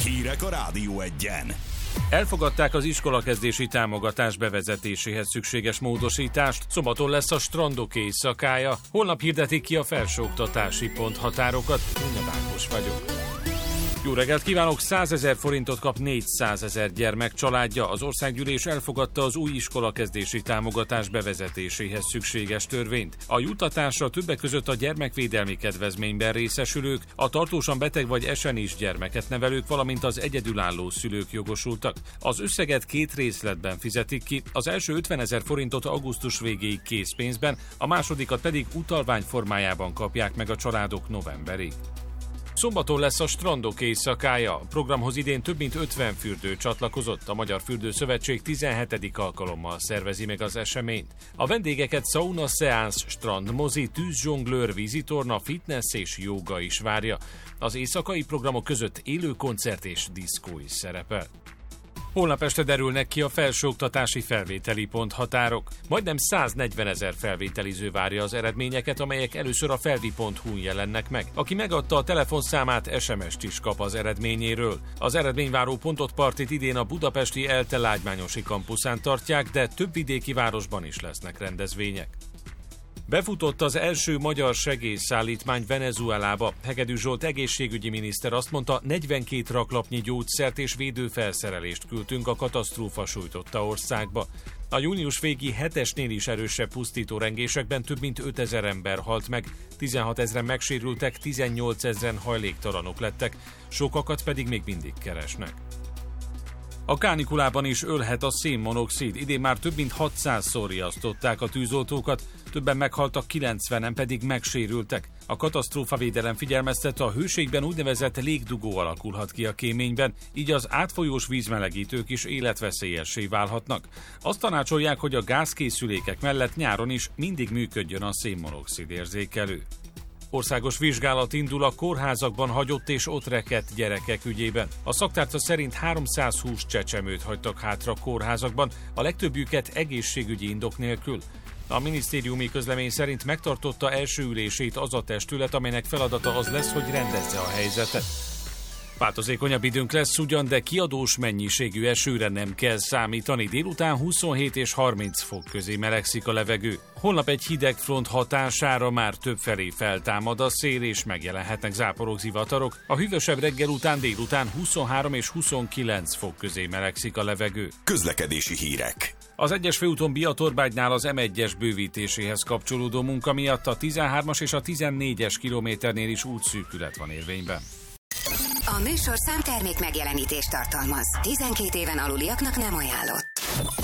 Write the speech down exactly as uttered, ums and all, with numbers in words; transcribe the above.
Hírek a Rádió Egyen. Elfogadták az iskolakezdési támogatás bevezetéséhez szükséges módosítást, szombaton lesz a strandok éjszakája, holnap hirdetik ki a felsőoktatási ponthatárokat. Unja Ákos vagyok. Jó reggelt kívánok! százezer forintot kap négyszázezer gyermek családja. Az országgyűlés elfogadta az új iskolakezdési támogatás bevezetéséhez szükséges törvényt. A juttatásra többek között a gyermekvédelmi kedvezményben részesülők, a tartósan beteg vagy esenis gyermeket nevelők, valamint az egyedülálló szülők jogosultak. Az összeget két részletben fizetik ki, az első ötvenezer forintot augusztus végéig készpénzben, a másodikat pedig utalvány formájában kapják meg a családok novemberig. Szombaton lesz a strandok éjszakája. A programhoz idén több mint ötven fürdő csatlakozott. A Magyar Fürdőszövetség tizenhetedik alkalommal szervezi meg az eseményt. A vendégeket sauna, szeánsz, strandmozi, tűzzsonglőr, vízitorna, fitness és jóga is várja. Az éjszakai programok között élő koncert és diszkó is szerepel. Holnap este derülnek ki a felsőoktatási felvételi ponthatárok. Majdnem száznegyvenezer felvételiző várja az eredményeket, amelyek először a felvi pont hu-n jelennek meg. Aki megadta a telefonszámát, es em est is kap az eredményéről. Az eredményváró pontot partit idén a budapesti ELTE lágymányosi kampuszán tartják, de több vidéki városban is lesznek rendezvények. Befutott az első magyar segélyszállítmány Venezuelába. Hegedű Zsolt egészségügyi miniszter azt mondta, negyvenkét raklapnyi gyógyszert és védőfelszerelést küldtünk a katasztrófa sújtotta országba. A június végi hetesnél is erősebb pusztító rengésekben több mint ötezer ember halt meg, tizenhatezren megsérültek, tizennyolcezren hajléktalanok lettek, sokakat pedig még mindig keresnek. A kánikulában is ölhet a szénmonoxid. Idén már több mint hatszázszor riasztották a tűzoltókat, többen meghaltak, kilencvenen pedig megsérültek. A katasztrófavédelem figyelmeztet, a hőségben úgynevezett légdugó alakulhat ki a kéményben, így az átfolyós vízmelegítők is életveszélyessé válhatnak. Azt tanácsolják, hogy a gázkészülékek mellett nyáron is mindig működjön a szénmonoxid érzékelő. Országos vizsgálat indul a kórházakban hagyott és ott rekedt gyerekek ügyében. A szaktárca szerint háromszázhúsz csecsemőt hagytak hátra kórházakban, a legtöbbjüket egészségügyi indok nélkül. A minisztériumi közlemény szerint megtartotta első ülését az a testület, amelynek feladata az lesz, hogy rendezze a helyzetet. Változékonyabb időnk lesz ugyan, de kiadós mennyiségű esőre nem kell számítani. Délután huszonhét és harminc fok közé melegszik a levegő. Holnap egy hideg front hatására már többfelé feltámad a szél és megjelenhetnek záporok, zivatarok. A hűvösebb reggel után délután huszonhárom és huszonkilenc fok közé melegszik a levegő. Közlekedési hírek. Az egyes főúton Biatorbágynál az em egyes bővítéséhez kapcsolódó munka miatt a tizenhármas és a tizennégyes kilométernél is útszűkület van érvényben. A műsor számtermék megjelenítést tartalmaz. tizenkét éven aluliaknak nem ajánlott.